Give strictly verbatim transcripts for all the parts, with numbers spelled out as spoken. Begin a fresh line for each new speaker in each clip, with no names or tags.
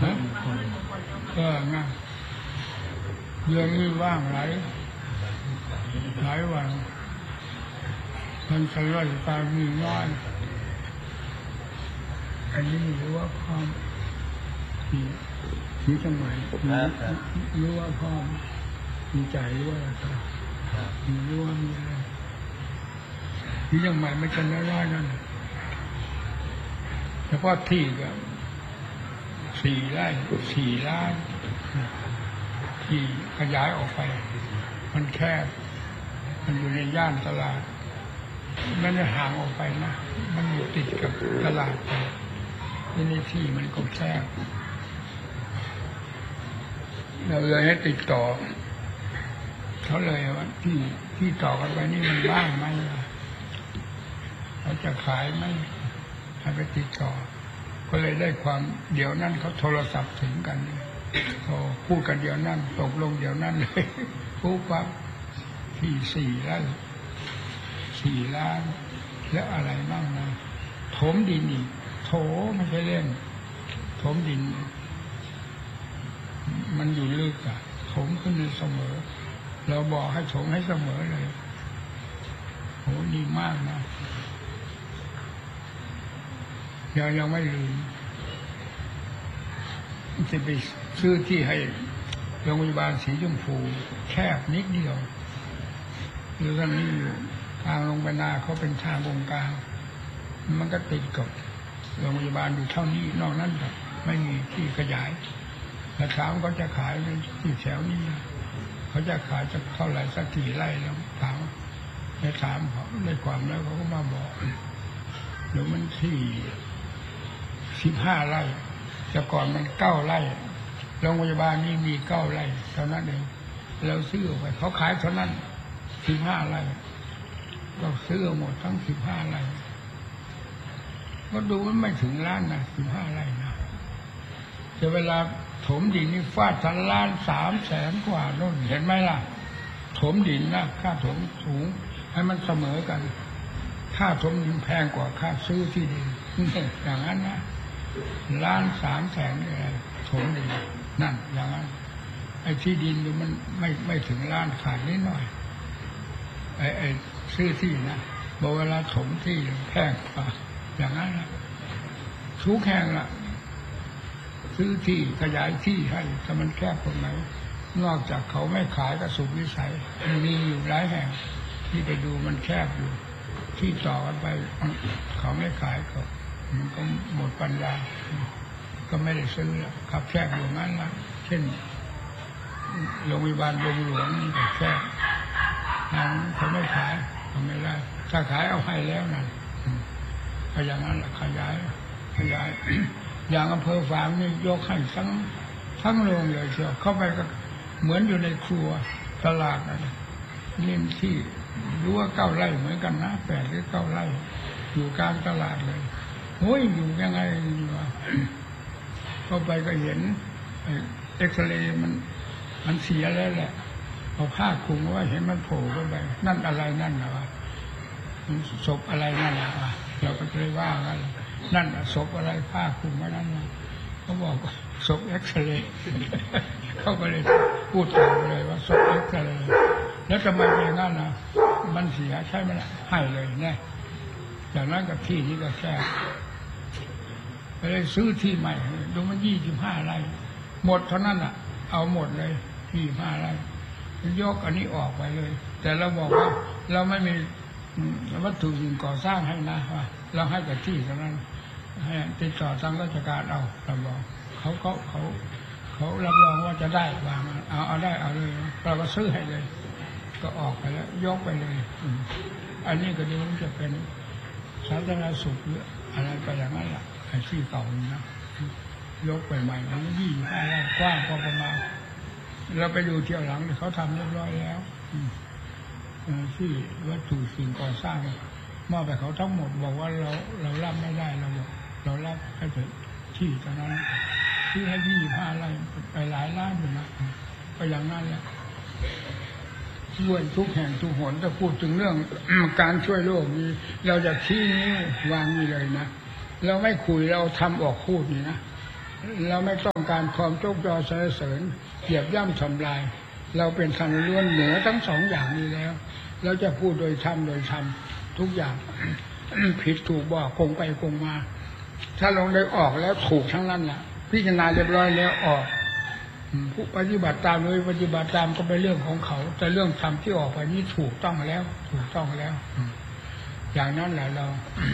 ฮะก็งานเดือนนี้ว่างหลายหลายวันมันใช้ราชการมีน้อยอันนี้หรือว่าความที่ที่จังหวัดหรือว่าความมีใจหรือว่าอะไรหรือว่ามีอะไรที่จังหวัดไม่กันน้อยๆนั่นเฉพาะที่ก็สี่ไร่สี่ล้านที่ขยายออกไปมันแคบมันอยู่ในย่านตลาดมันจะห่างออกไปนะมันอยู่ติดกับตลาดไปในที่มันก็แคบเราเลยให้ติดต่อเขาเลยว่าที่ที่ต่อกันไปนี่มันว่างไหมเขาจะขายไหมให้ไปติดต่อก็เลยได้ความเดี๋ยวนั้นเขาโทรศัพท์ถึงกันโอ้พูดกันเดี๋ยวนั้นตกลงเดี๋ยวนั้นเลยพูดปั๊บที่สี่ล้านสี่ล้านแล้วอะไรบ้างนะถมดินอีกโถไม่ใช่เล่นถมดินมันอยู่ลึกอะถมขึ้นเสมอเราบอกให้ถมให้เสมอเลยโหดีมากนะยังยังไม่ลืมจะไปซื้อที่ให้โรงพยาบาลสีชมพูแคบนิดเดียวหรือตอนนี้อยู่ทางลงไปนาเขาเป็นทางวงกลางมันก็ติดกับโรงพยาบาลอยู่เท่านี้นอกนั้นแบบไม่มีที่ขยายแต่ถามเขาจะขายในที่แถวนี้เขาจะขายจะเท่าไหร่สักกี่ไร่แล้วถามไปถามเขาในความแล้วเขาก็มาบอกเดี๋ยวมันที่สิบห้าไร่แต่ก่อนมันเก้าไร่โรงพยาบาลนี้มีเก้าไร่เท่านั้นเองเราซื้อไปเขาขายเท่านั้นสิบห้าไร่ก็ซื้อหมดทั้งสิบห้าไร่ก็ดูมันไม่ถึงล้านนะสิบห้าไร่นะแต่เวลาถมดินนี่ฟาดทันล้านสามแสนกว่าโน่นเห็นไหมล่ะถมดินนะค่าถมสูงให้มันเสมอกันค่าถมดินแพงกว่าค่าซื้อที่ดินอย่างนั้นนะล้านสามแสนอะไรถมดินนั่นอย่างนั้นไอ้ที่ดินมันไม่ไม่ถึงล้านขาดนิดหน่อยไอ้ไอ้ซื้อที่นะบอกเวลาถมที่แพงกว่าอย่างนั้นนะทุกแห่งละซื้อที่ขยายที่ให้ถ้ามันแคบตรงไหนนอกจากเขาไม่ขายก็สุดวิสัยมีอยู่หลายแห่งที่ไปดูมันแคบอยู่ที่ต่อกันไปเขาไม่ขายก็มันก็หมดปัญญาก็ไม่ได้ซื้อแล้วขับแคบอยู่งั้นละเช่นโรงพยาบาลโรงหลวงนี่ก็แคบทางเขาไม่ขายเขาไม่ได้ถ้าขายเอาให้แล้วนั่นก็อย่างนั้นแหละขยายขยายอย่างอำเภอฝางนี่ยกให้ทั้งทั้งโรงเลยเชียวเข้าไปก็เหมือนอยู่ในครัวตลาดนั่นนี่ที่รู้ว่าเก้าไร่เหมือนกันนะแปดหรือเก้าไร่อยู่กลางตลาดเลยโอ้ยอยู่ยังไงอยู่เข้าไปก็เห็นเอ็กซเรย์มันมันเสียแล้วแหละเอาผ้าคลุมว่าเห็นมันโผล่เข้าไปนั่นอะไรนั่นนะวะศพอะไรนั่นนะวะเราก็เลยว่ากันนั่นศพอะไรผ้าคลุมไว้นั่นนะเขาบอกว่าศพเอ็กซเรย์เขาก็เลยพูดตามเลยว่าศพเอ็กซเรย์แล้วทำไมเป็นงั้นนะมันเสียใช่ไหมล่ะให้เลยเนี่ยอย่างนั้นกับที่นี้ก็แค่ไปเลยซื้อที่ใหม่ดูมันยี่สิบห้าไร่หมดเท่านั้นอ่ะเอาหมดเลยยี่สิบห้าไร่ยกอันนี้ออกไปเลยแต่เราบอกว่าเราไม่มีวัตถุสิ่งก่อสร้างให้นะว่าเราให้กับที่เท่านั้นให้ติดต่อทางราชการเอาเราบอกเขาเขาเขาเขารับรองว่าจะได้วางเอาเอาได้เอาเลยเราก็ซื้อให้เลยก็ออกไปแล้วยกไปเลยอันนี้ก็ดูมันจะเป็นสาธารณสุขหรืออะไรไปอย่างนั้นแหละไอ้ที่เก่านะยกไปใหม่มันยี่สิบห้าไร่กว้างพอประมาณเราไปดูเที่ยวหลังเขาทำเรียบร้อยแล้วที่วัตถุสิ่งก่อสร้างมอบไปเขาทั้งหมดบอกว่าเราเรารับไม่ได้เราเรารับแค่ที่เท่านั้นที่ให้ยี่สิบห้าไร่ไปหลายล้านอยู่นะก็อย่างนั้นแหละช่วยทุกแห่งทุกหนถ้าพูดถึงเรื่องการช่วยโลกนี้เราจะชี้นิ้ววางนี่เลยนะเราไม่คุยเราทำออกพูดนี่นะเราไม่ต้องการความโชคยอสรรเสริญเหยียบย่ำทำลายเราเป็นธรรมล้วนเหนือทั้งสองอย่างนี้แล้วเราจะพูดโดยธรรมโดยธรรมทุกอย่างผิดถูกบอกคงไปคงมาถ้าลงได้ออกแล้วถูกทั้งนั้นแหละพิจารณาเรียบร้อยแล้วออกผู้ปฏิบัติตามโดยปฏิบัติตามก็เป็นเรื่องของเขาแต่เรื่องธรรมที่ออกไปนี้ถูกต้องแล้วถูกต้องแล้วอย่างนั้นแหละเรา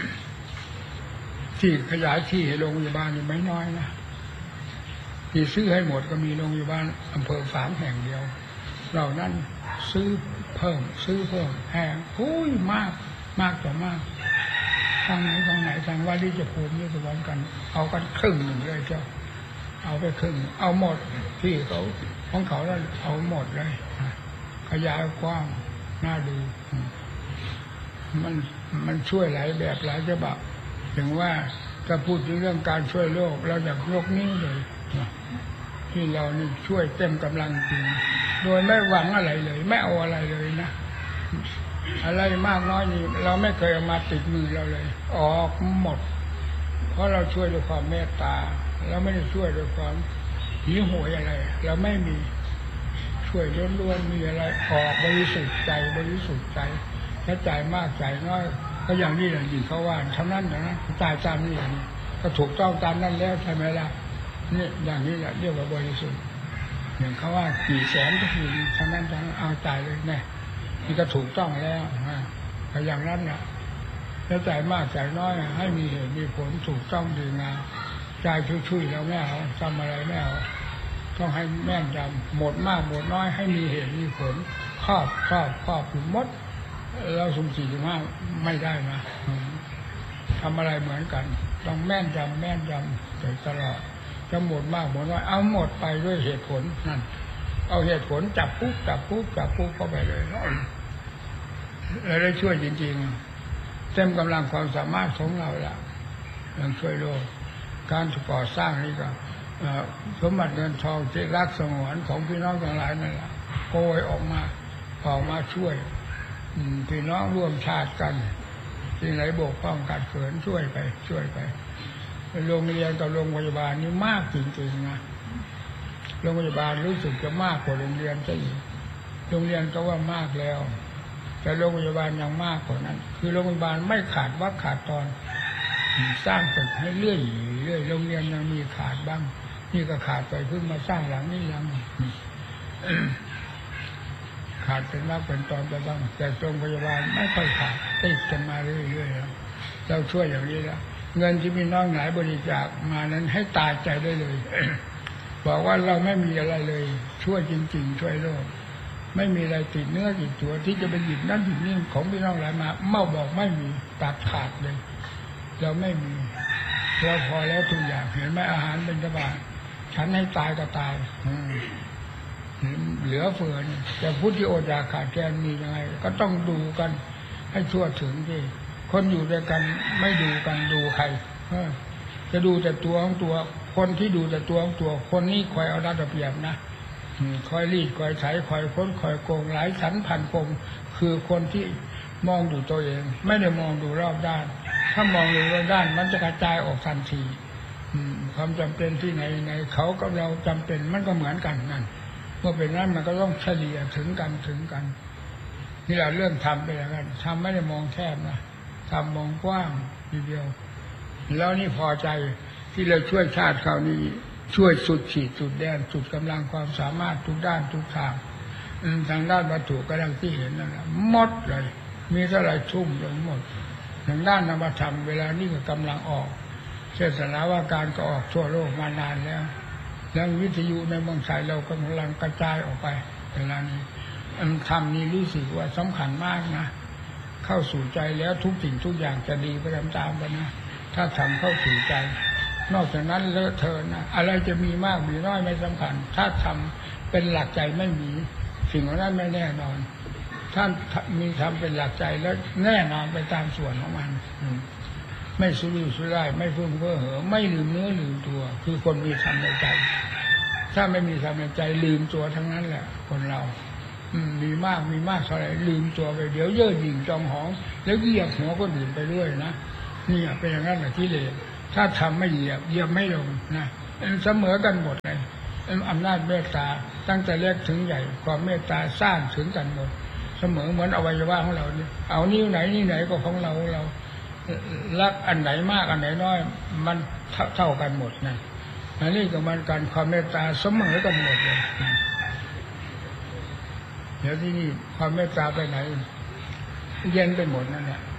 ที่ขยายที่โรงพยาบาลนี่ไม่น้อยนะที่ซื้อให้หมดก็มีโรงพยาบาลอำเภอสามแห่งเดียวเรานั้นซื้อเพิ่มซื้อเพิ่มแห่งหุ้ยมากมากต่อมากทางไหนทางไหนทางว่าที่จะภูมิจะวันกันเอากันครึ่งหนึ่งเลยเจ้าเอาไปครึ่งเอาหมดที่เขาของเขาแล้วเอาหมดเลยขยายกว้างน่าดูมันมันช่วยหลายแบบหลายฉบับถึงว่าถ้าพูดถึงเรื่องการช่วยโลกเราอยากยกนี้เลยที่เรานี่ช่วยเต็มกำลังจริงโดยไม่หวังอะไรเลยไม่เอาอะไรเลยนะอะไรมากน้อยนี่เราไม่เคยเอามาติดมือเราเลยออกหมดเพราะเราช่วยด้วยความเมตตาเราไม่ได้ช่วยด้วยความหิวโหยอะไรเราไม่มีช่วยล้วนๆมีอะไรออกบริสุทธิ์ใจบริสุทธิ์ใจถ้าจ่ายมากจ่ายน้อยก็อย่างนี้แหละยินเขาว่าทำนั้นอย่างนั้นจ่ายตามนี้อย่างนี้ก็ถูกต้องตามนั้นแล้วใช่ไหมล่ะนี่อย่างนี้แหละเรียกว่าบริสุทธิ์อย่างเขาว่ากี่แสนก็คือทำนั้นทั้งเอาจ่ายเลยแน่นี่ก็ถูกต้องแล้วก็อย่างนั้นน่ะถ้าจ่ายมากจ่ายน้อยให้มีเหตุมีผลถูกต้องดีงามจ่ายช่วยๆแล้วไม่เอาทำอะไรไม่เอาต้องให้แม่นยำหมดมากหมดน้อยให้มีเหตุมีผลครอบครอบครอบถึงมดเราสุ่มสี่สุ่มห้าไม่ได้นะทำอะไรเหมือนกันต้องแม่นยำแม่นยำตลอดจะหมดมากหมดน้อยเอาหมดไปด้วยเหตุผลนั่นเอาเหตุผลจับปุ๊บจับปุ๊บจับปุ๊บเข้าไปเลยเราได้ช่วยจริงๆเต็มกำลังความสามารถของเราละยังช่วยโลกการก่อสร้างนี่ก็สมบัติเงินทองที่รักสงวนของพี่น้องทั้งหลายนั่นแหละโกยออกมาออกมาช่วยพี่น้องร่วมชาติกันที่ไหนบกพร่องขาดเขินช่วยไปช่วยไปโรงเรียนกับโรงพยาบาลนี่มากจริงๆนะโรงพยาบาลรู้สึกจะมากกว่าโรงเรียนซะอีกโรงเรียนก็ว่ามากแล้วแต่โรงพยาบาลยังมากกว่านั้นคือโรงพยาบาลไม่ขาดวักขาดตอนสร้างตึกให้เรื่อยเรื่อยโรงเรียนยังมีขาดบ้างนี่ก็ขาดไปเพิ่งมาสร้างหลังนี้หลังขาดเป็นวักเป็นตอนไปบ้างแต่โรงพยาบาลไม่ค่อยขาดติดกันมาเรื่อยๆแล้วเราช่วยอย่างนี้แล้วเงินที่มีน้องไหนบริจาคมานั้นให้ตายใจได้เลยบอกว่าเราไม่มีอะไรเลยช่วยจริงๆช่วยโลกไม่มีอะไรติดเนื้อติดตัวที่จะไปหยิบนั่นหยิบนี่ของพี่น้องหลายมาเมื่อบอกไม่มีตัดขาดเลยเราไม่มีเราพอแล้วทุกอย่างเห็นไหมอาหารเป็นกระบาดฉันให้ตายก็ตายเหลือเฟือแต่ผู้ที่อดอยากขาดแคลนมียังไงก็ต้องดูกันให้ทั่วถึงที่คนอยู่ด้วยกันไม่ดูกันดูใครจะดูแต่ตัวของตัวคนที่ดูแต่ตัวของตัวคนนี้คอยเอาได้เปรียบนะคอยรีดคอยไถคอยค้นคอยโกงหลายชั้นพันกงคือคนที่มองดูตัวเองไม่ได้มองดูรอบด้านถ้ามองดูรอบด้านมันจะกระจายออกทันทีความจำเป็นที่ไหนไหนเขากับเราจำเป็นมันก็เหมือนกันนั่นเมื่อเป็นนั้นมันก็ต้องเฉลี่ยถึงกันถึงกันนี่เราเรื่องทำไปแล้วกันทำไม่ได้มองแคบนะทำมองกว้างทีเดียวแล้วนี่พอใจที่เราช่วยชาติเขานี่ช่วยสุดขีดสุดแดนสุดกำลังความสามารถทุกด้านทุกทางทางด้านวัตถุก็ดังที่เห็นนั่นแหละหมดเลยมีเท่าไรทุ่มลงหมดทางด้านนามธรรมเวลานี้ก็กำลังออกเทศนาว่าการก็ออกทั่วโลกมานานแล้วแล้ววิทยุในเมืองไทยเรากำลังกระจายออกไปเวลานี้ธรรมนี้รู้สึกว่าสำคัญมากนะเข้าสู่ใจแล้วทุกสิ่งทุกอย่างจะดีไปตามๆไปนะถ้าทำเข้าสู่ใจนอกจากนั้นเลอะเทอะนะอะไรจะมีมากมีน้อยไม่สำคัญถ้าทำเป็นหลักใจไม่มีสิ่งนั้นไม่แน่นอนท่านมีทำเป็นหลักใจแล้วแน่นอนไปตามส่วนของมันไม่สุรุ่ยสุร่ายไม่ฟุ้งเฟ้อเหอไม่ลืมเนื้อลืมตัวคือคนมีธรรมในใจถ้าไม่มีธรรมในใจลืมตัวทั้งนั้นแหละคนเรามีมากมีมากเท่าไหร่ลืมตัวไปเดี๋ยวเย่อหยิ่งจองหองแล้วเหยียบหัวคนอื่นไปด้วยนะนี่เป็นอย่างนั้นแหละที่เลวถ้าทำไม่เหยียบเหยียบไม่ลงนะเสมอกันหมดเลยอำนาจเมตตาตั้งแต่เล็กถึงใหญ่ความเมตตาสร้างถึงกันหมดเสมอเหมือนอวัยวะของเรานี่เอานิ้วไหนนิ้วไหนก็ของเราเรารักอันไหนมากอันไหนน้อยมันเท่ากันหมดนะอันนี้ก็มันการความเมตตาเสมอกันหมดเลยเดี๋ยวที่นี่ความเมตตาไปไหนเย็นไปหมดนั่นแหละ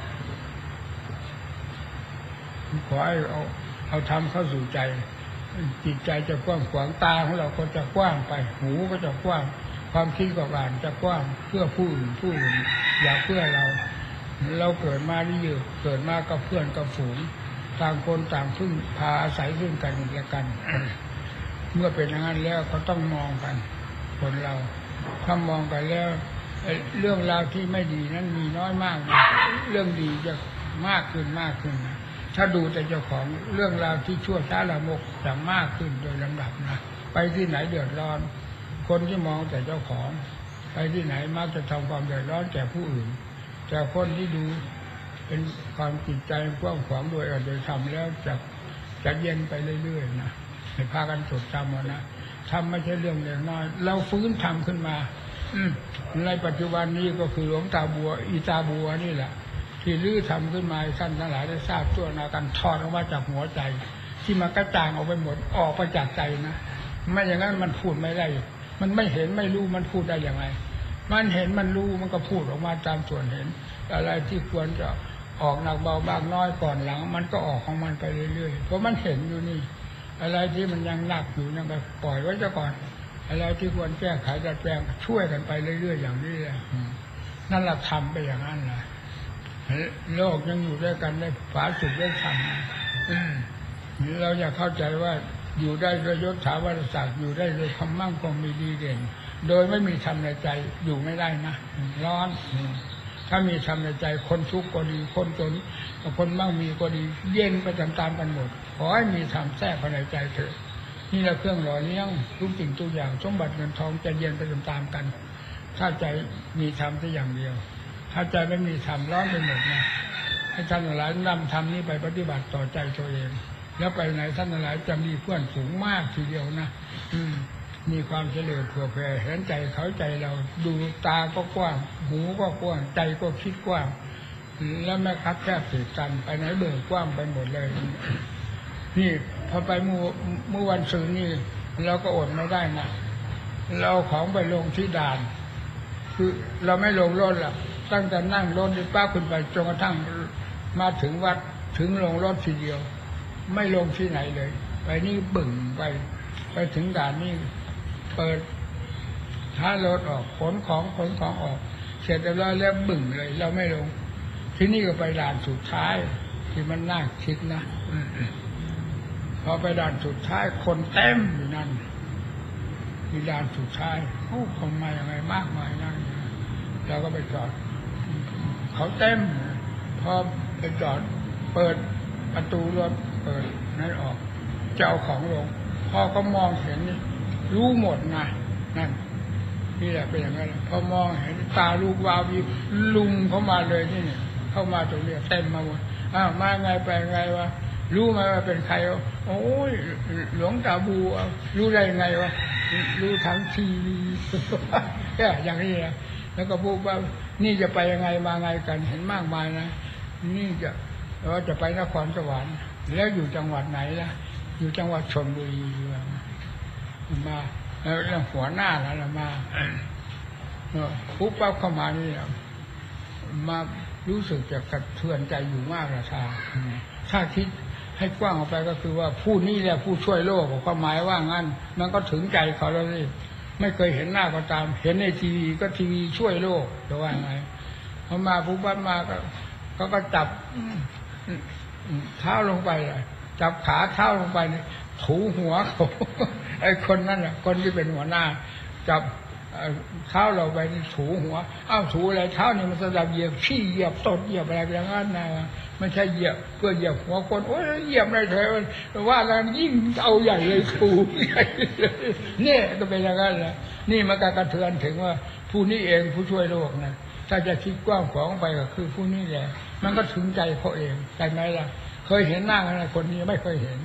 ขอให้เอาเอาทำเข้าสู่ใจจิตใจจะกว้างขวางตาของเราก็จะกว้างไปหูก็จะกว้างความคิดก็อ่านจะกว้างเพื่อผู้อื่นผู้อื่นอย่าเพื่อเราเราเกิดมาที่อยู่เกิดมากับเพื่อนกับฝูงต่างคนต่างพึ่งพาอาศัยซึ่งกันและกัน เมื่อเป็นอย่างนั้นแล้วก็ต้องมองกันคนเราถ้ามองกันแล้วเรื่องราวที่ไม่ดีนั้นมีน้อยมากเรื่องดีจะมากขึ้นมากขึ้นนะถ้าดูแต่เจ้าของเรื่องราวที่ชั่วช้าละมกจะมากขึ้นโดยลำดับนะไปที่ไหนเดือดร้อนคนที่มองแต่เจ้าของไปที่ไหนมักจะทำความเดือดร้อนแก่ผู้อื่นแต่คนที่ดูเป็นความจิตใจกว้างขวางโดยโดยทำแล้วจะจะเย็นไปเรื่อยๆนะให้พากันจดจำว่านะทำไม่ใช่เรื่องเล็กน้อยเราฟื้นทำขึ้นมาในปัจจุบันนี้ก็คือหลวงตาบัวอีตาบัวนี่แหละที่ลื้อทำขึ้นมาท่านทั้งหลายได้ทราบตัวนาการถอดออกมาจากหัวใจที่มันกระจางออกไปหมดออกไปจากใจนะไม่อย่างนั้นมันพูดไม่ได้มันไม่เห็นไม่รู้มันพูดได้อย่างไรมันเห็นมันรู้มันก็พูดออกมาตามส่วนเห็นอะไรที่ควรจะออกหนักเบาบ้างน้อยก่อนหลังมันก็ออกของมันไปเรื่อยๆเพราะมันเห็นอยู่นี่อะไรที่มันยังหนักอยู่ยังไปปล่อยไว้ซะก่อนอะไรที่ควรแก้ไขดัดแปลงช่วยกันไปเรื่อยๆอย่างนี้แหละนั่นแหละทำไปอย่างนั้นแหละโลกยังอยู่ด้วยกันได้ผาสุกได้ทำเราอยากเข้าใจว่าอยู่ได้ด้วยยศถาวรศักดิ์อยู่ได้ด้วยความมั่งคงมีดีเด่นโดยไม่มีธรรมในใจอยู่ไม่ได้นะร้อนถ้ามีธรรมในใจคนทุกข์ก็ดีคนจนคนมั่งมีก็ดีเย็นไปตามๆกันหมดขอให้มีธรรมแทรกภายในใจเถอะนี่แหละเครื่องหล่อเลี้ยงทุกสิ่งทุกอย่างสมบัติเงินทองจะเย็นไปตามๆกันถ้าใจมีธรรมแค่อย่างเดียวถ้าใจไม่มีธรรมร้อนไปหมดนะให้ท่านหลายนำธรรมนี้ไปปฏิบัติต่อใจตัวเองแล้วไปไหนท่านหลายจะมีเพื่อนฝูงมากทีเดียวนะอืมมีความเฉลียวเผื่อแผ่เห็นใจเขาใจเราดูตาก็กว้างหูก็กว้างใจก็คิดกว้างแล้วไม่คับแคบติดกันไปไหนเบิกกว้างไปหมดเลยนี่พอไปเมื่อเมื่อวันศุกร์นี่เราก็อดไม่ได้นะเราของไปลงที่ด่านคือเราไม่ลงรถล่ะตั้งแต่นั่งรถป้าขึ้นไปจนกระทั่งมาถึงวัดถึงลงรถทีเดียวไม่ลงที่ไหนเลยไปนี่บึ่งไปไปถึงด่านนี่เปิดท้ายรถออกขนของขนของออกเสร็จแล้วแล้วบึ่งเลยเราไม่ลงที่นี่ก็ไปด่านสุดท้ายที่มันน่าคิดนะพอไปด่านสุดท้ายคนเต็มอยู่นั่นที่ด่านสุดท้ายโอ้คนมาอย่างไรมากมายนั่นเราก็ไปจอดเขาเต็มพอไปจอดเปิดประตูรถเปิดนั่นออกจะเอาของลงพอก็มองเห็นรู้หมดนะนั่นนี่แหละเป็นอย่างนั้นพอมองเห็นตาลูกวาววิลุงเข้ามาเลยนี่เนี่ยเข้ามาตรงนี้เต็มมาหมดอ้าวมาไงไปไงวะรู้ไหมว่าเป็นใครโอ้ยหลวงตาบัวรู้ได้ไงวะรู้ทั้งทีวีแค่อย่างนี้นะแล้วก็พูดว่านี่จะไปยังไงมาไงกันเห็นมากมายนะนี่จะเราจะไปนครสวรรค์แล้วอยู่จังหวัดไหนล่ะอยู่จังหวัดชลบุรีมาแล้วหัวหน้าแล้วมาปุ๊บปั๊บเข้ามานี่มารู้สึกจะกระเทือนใจอยู่มากราชาถ้าคิดให้กว้างออกไปก็คือว่าผู้นี้แหละผู้ช่วยโลกความหมายว่างั้นมันก็ถึงใจเขาแล้วสิไม่เคยเห็นหน้าก็ตามเห็นในทีวีก็ทีวีช่วยโลกจะว่าไงเขามาปุ๊บปั๊บมาก็เขาก็จับเท้าลงไปจับขาเท้าลงไปถูหัวเขาไอ้คนนั้นน่ะคนที่เป็นหัวหน้าจับเท้าเราไปถูหัวอ้าวถูอะไรเท้านี่มันสำหรับเหยียบขี้เหยียบตดเหยียบอะไรอย่างนั้นนะไม่ใช่เหยียบเพื่อเหยียบหัวคนโอ้ยเหยียบอะไรเถอะว่ากันยิ่งเอาใหญ่เลยถูเนี่ยก็เป็นอย่างนั้นแหละนี่มันการกระเทือนถึงว่าผู้นี้เองผู้ช่วยโลกนะถ้าจะคิดกว้างขวางไปก็คือผู้นี้แหละมันก็ถึงใจเขาเองใช่ไหมล่ะเคยเห็นหน้าอะไรคนนี้ไม่เคยเห็น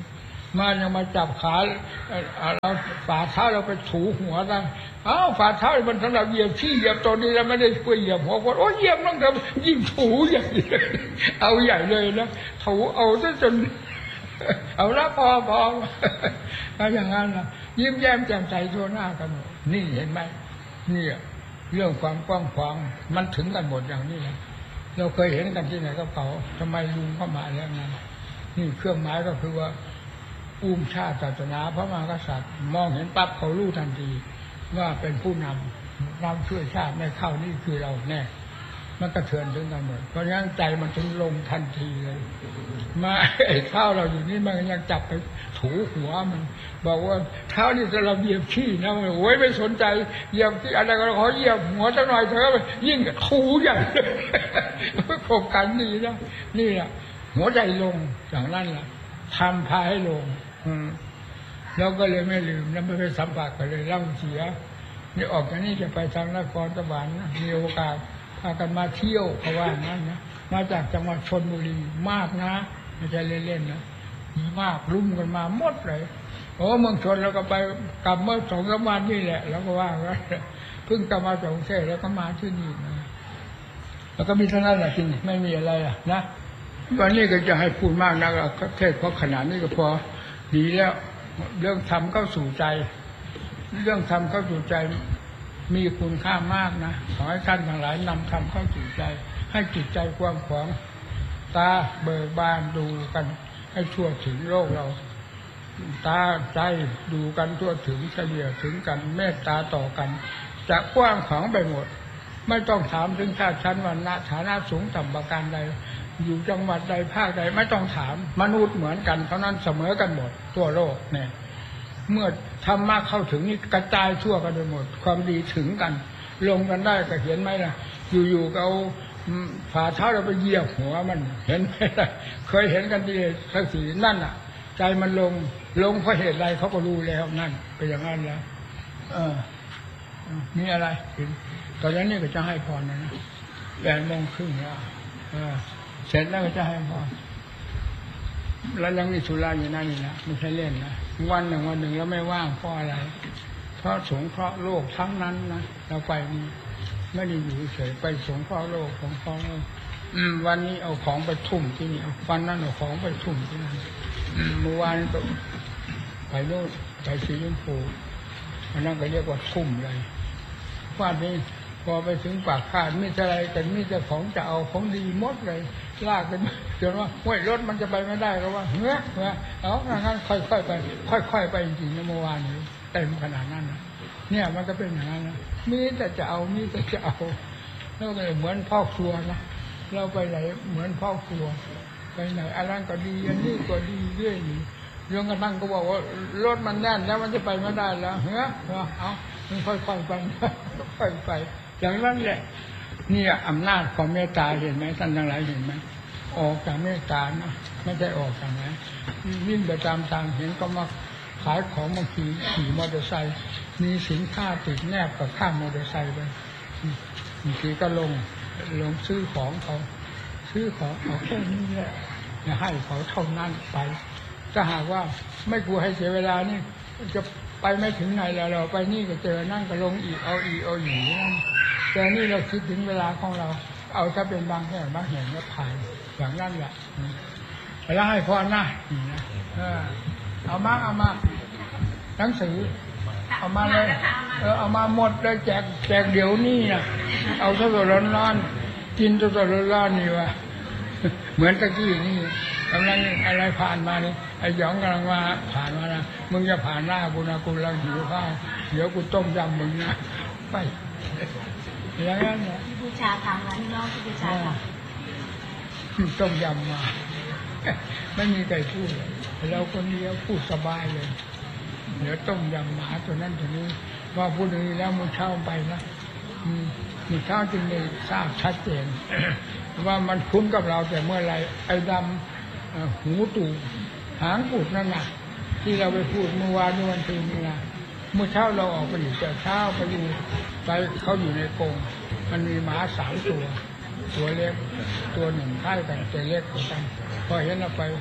มายังมาจับขาเราฝ่าเท้าเราไปถูหัวนะอ้าวฝ่าเท้ามันสำหรับเหยียบที่เหยียบตัวนี้แล้วไม่ได้ช่วยเหยียบหัวคนโอ้เหยียบต้องทำยิ่งถูใหญ่เอาใหญ่เลยนะถูเอาซะจนเอาละพอพอถ้าอย่างนั้นนะยิ้มแย้มแจ่มใสทั่วหน้ากันหมดนี่เห็นไหมนี่เรื่องความกว้างขวางมันถึงกันหมดอย่างนี้นะเราเคยเห็นกันที่ไหนก็เก่าทำไมลุงเข้ามาแล้วนะนี่เครื่องหมายก็คือว่าอุ้มชาติศาสนาพระมหากษัตริย์มองเห็นปั๊บเขารู้ทันทีว่าเป็นผู้นำนำช่วยชาติไม่เข้านี่คือเราแน่มันกระเทือนถึงกันหมดเพราะงั้นใจมันถึงลงทันทีเลยมาไอ้เท้าเราอยู่นี่มันยังจับไปถูหัวมันบอกว่าเท้านี่จะเราเหยียบขี้นะมันโอ้ยไม่สนใจเหยียบที่อะไรก็ขอเหยียบหัวสักหน่อยเถอะยิ่งถูใหญ่โครงการนี้นะนี่แหละหัวใจลงอย่างนั้นแหละทำพาให้ลงแล้วก็เลยไม่ลืมแล้วไม่ไปสัมผัสกันเลยร่างเสียนี่ออกจากนี้จะไปทางนครสวรรค์มีโอกาสพากันมาเที่ยวเขาว่างั้นนะมาจากจังหวัดชลบุรีมากนะไม่ใช่เล่นๆนะมีมากลุ่มกันมาหมดเลยโอ้เมืองชนแล้วก็ไปกลับเมื่อสองสามวันนี่แหละแล้วก็ว่ากันเพิ่งกลับมาจากกรุงเทพแล้วก็มาที่นี่นะแล้วก็มีเท่านั้นแหละจริงไม่มีอะไรอ่ะนะวันนี้ก็จะให้พูดมากนักเทศเพราะขนาดนี้ก็พอดีแล้วเรื่องธรรมเข้าสู่ใจเรื่องธรรมเข้าสู่ใจมีคุณค่ามากนะขอให้ท่านทั้งหลายนำธรรมเข้าสู่ใจให้จิตใจกว้างขวางตาเบิกบานดูกันให้ทั่วถึงโลกเราตาใจดูกันทั่วถึงเฉลี่ยถึงกันเมตตาต่อกันจะกว้างขวางไปหมดไม่ต้องถามถึงชาติชั้นวรรณะฐานะสูงต่ำประการใดอยู่จังหวัดใดภาคใดไม่ต้องถามมนุษย์เหมือนกันเท่านั้นเสมอกันหมดทั่วโลกเนี่ยเมื่อธรรมะเข้าถึงนี่กระจายทั่วกันไปหมดความดีถึงกันลงกันได้ก็เห็นไหมล่ะอยู่ๆก็เอาฝ่าเท้าเราไปเหยียบหัวมันเห็นไหมล่ะเคยเห็นกันดีสักสีนั่นอ่ะใจมันลงลงเพราะเหตุใดเขาก็รู้แล้วนั่นเป็นอย่างนั้นแล้วเออมีอะไรตอนนี้ก็จะให้พรนะนะแปดโมงครึ่งแล้วเออเสร็จแล้วก็จะให้พรแล้วยังมีธุระอยู่นั่นนี่นะไม่ใช่เล่นนะวันหนึ่งวันหนึ่งแล้วไม่ว่างเพราะอะไรเพราะสงเคราะห์โลกทั้งนั้นนะเราไปไม่ได้อยู่เฉยไปสงเคราะห์โลกสงเคราะห์โลกวันนี้เอาของไปทุ่มที่นี่วันนั้นเอาของไปทุ่มที่นั่นเมื่อวานก็ไปโน่นไปสีชมพูอันนั้นก็เรียกว่าทุ่มเลยวันนี้พอไปถึงปากคาดมีอะไรแต่มีแต่ของจะเอาของดีหมดเลยลากกันจนว่าห้วยรถมันจะไปไม่ได้ก็ว่าเฮ้ยเฮ้ยเอางั้นค่อยๆไปค่อยๆไปจริงๆเมื่อวานนี้เต็มขนาดนั้นนะเนี่ยมันก็เป็นอย่างนั้นนะมีแต่จะเอามีแต่จะเอาแล้วก็เหมือนพ่อครัวนะเราไปไหนเหมือนพ่อครัวไปไหนอะไรก็ดีอันนี้ก็ดีเรื่อยนี่ยงกระทั่งก็บอกว่ารถมันแน่นแล้วมันจะไปไม่ได้แล้วเฮ้ยเอามันค่อยๆไปค่อยๆไปอย่างนั้นแหละนี่อำนาจของเมตตาเห็นไหมท่านทั้งหลายเห็นไหมออกจากเมตตานะไม่ได้ออกจากไหนวิ่งไปตามทางเห็นก็มาขายของบางทีขี่มอเตอร์ไซค์มีสินค้าติดแนบกับข้างมอเตอร์ไซค์ไปบางทีก็ลงลงซื้อของเขาซื้อของเอาแค่นี้แหละจะให้เขาเท่านั้นไปถ้าหากว่าไม่กลัวให้เสียเวลานี่จะไปไม่ถึงไหนแล้วเราไปนี่ก็เจอนั่งก็ลงอีกเอาอีกเอาอยู่นั่นแต่นี่เราคิดถึงเวลาของเราเอาถ้าเป็นบางแห่งบางแห่งก็ผ่านอย่างนั้นแหละแล้วให้พรนะเอามาเอามาหนังสือเอามาเลยเออเอามาหมดเลยแจกแจกเดี๋ยวนี้นะเอาสดๆร้อนๆกินสดๆร้อนๆนี่วะเหมือนตะกี้นี่กำลังอะไรผ่านมาเนี่ยไอ้หยองกำลังมาผ่านมานะมึงจะผ่านหน้ากูนะกูกำลังหิวข้าวเดี๋ยวกูต้มยำมึงนะไปอย่างนั้นนะบูชาทางนั้นน้องบูชาต้มยำมาไม่มีใครพูดเราคนเดียวพูดสบายเลยเดี๋ยวต้มยำหมาตัวนั้นตัวนี้ว่าพูดอย่างนี้แล้วมึงเช่าไปนะมึงเช่าจึงได้ทราบชัดเจนว่ามันคุ้นกับเราแต่เมื่อไรไอ้ดำหูตูหางปูดนั่นน่ะที่เราไปพูดเมื่อวานเมื่อวันตื่นนี่นะเมื่อเช้าเราออกไปอยู่แต่เช้าไปอยู่ไปเขาอยู่ในกรงมันมีหมาสามตัวตัวเล็กตัวหนึ่งค่ายกันแต่เล็กกว่ากันพอเห็นเราไป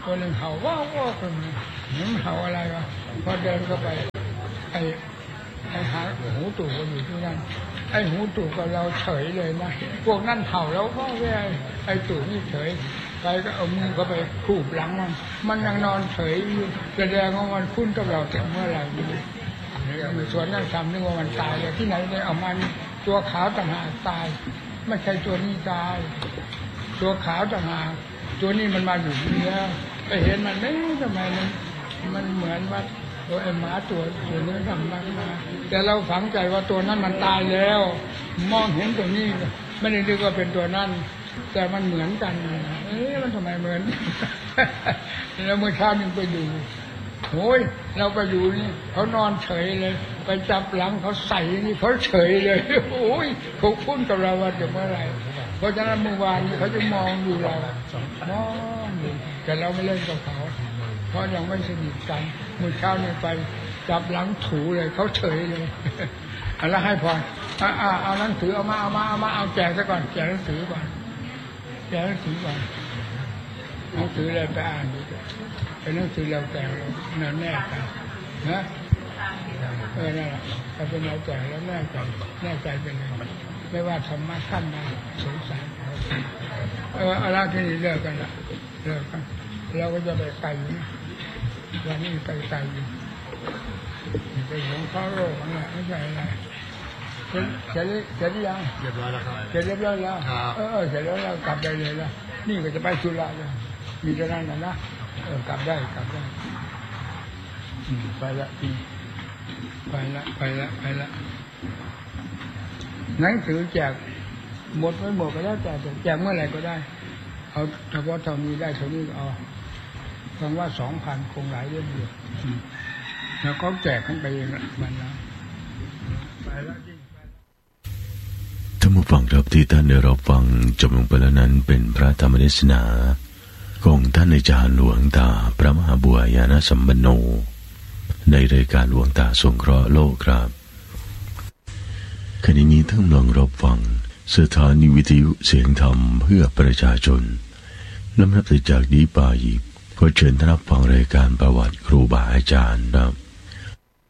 ตัวหนึ่งเห่าว้าวว้าวกันมันเห่าอะไรวะพอเดินเข้าไปไอ้ไอ้หาหูตู่ก็อยู่ที่นั่นไอ้หูตู่กับเราเฉยเลยนะพวกนั่นเห่าแล้วก็แว่ไอ้ตู่นี่เฉยไปก็เอามือเข้าไปคูบหลังมันมันยังนอนเฉยอยู่แสดงว่ามันคุ้นกับเราแต่เมื่อไหร่นี่อยู่สวนนั่งทำนึกว่ามันตายเลยที่ไหนเลยเอามันตัวขาวต่างหากตายไม่ใช่ตัวนี้ตายตัวขาวต่างหากตัวนี้มันมาอยู่นี่แล้วไปเห็นมันไม่ทำไมมันมันเหมือนว่าตัวไอ้หมาตัวตัวนี้ทำมาแต่เราฝังใจว่าตัวนั้นมันตายแล้วมองเห็นตัวนี้ไม่ได้นึกว่าเป็นตัวนั้นแต่มันเหมือนกันเอ๊ะมันทำไมเหมือนแล้วเมื่อเช้านึงไปดูโอ้ยเราไปอยู่นี่เขานอนเฉยเลยไปจับหลังเขาใส่นี่เขาเฉยเลยโอ้ยเขาคุ้นกับเราว่าจะเมื่อไรเพราะฉะนั้นเมื่อวานนี้เขาจะมองดูเรามองดูแต่เราไม่เล่นกับเขาเพราะยังไม่สนิทกันเมื่อเช้านี่ไปจับหลังถูเลยเขาเฉยเลยแล้วให้พรอ่าเอาหนังสือเอามาเอามาเอามาเอาแจกซะก่อนแจกหนังสือก่อนแจกหนังสือก่อนหนังสืออะไรไปอ่านดูเป็นหนังสือเราแจกเราแน่แน่ใจนะเออนั่นแหละถ้าเป็นเราแจกแล้วแน่ใจแน่ใจเป็นเลยไม่ว่าธรรมะขั้นใดสงสารเอออะไรที่นี่เลิกกันละเลิกกันเราก็จะไปไกลนะวันนี้ไปไกลอยู่ไปหลงข้าวโลกอะไรไม่ใช่อะไรเสร็จเสร็จเสร็จยังเรียบร้อยแล้วครับเสร็จเรียบร้อยแล้วเออเสร็จแล้วเรากลับได้เลยแล้วนี่ก็จะไปสุราเลยมีเท่านั้นนะนะเออกลับได้กลับได้ไปละไปละไปละไปละหนังสือแจกหมดไม่หมดก็แล้วแต่แจกเมื่อไหร่ก็ได้เอาเฉพาะเท่านี้ได้เท่านี้ก็เอาฟังว่าสองพันคงหลายเยอะอยู่แล้วก็แจกขึ้นไปเองละมันนะไปละจริงท่านผู้ฟังครับที่ท่านได้รับฟังจบลงไปแล้วนั้นเป็นพระธรรมเทศนาของท่านอาจารย์หลวงตาพระมหาบัวยานสัมปันโนในรายการหลวงตาสงเคราะห์โลกครับขณะนี้ท่านกำลังรับฟังสถานีวิทยุเสียงธรรมเพื่อประชาชนลำดับจากนี้ไปขอเชิญท่านรับฟังรายการประวัติครูบาอาจารย์ครับ